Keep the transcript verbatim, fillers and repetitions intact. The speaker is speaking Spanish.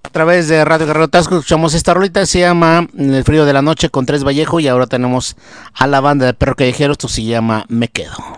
A través de Radio Guerrero Tasco escuchamos esta rolita, se llama El frío de la noche con Tres Vallejo y ahora tenemos a la banda de Perro Callejero, esto se llama Me Quedo.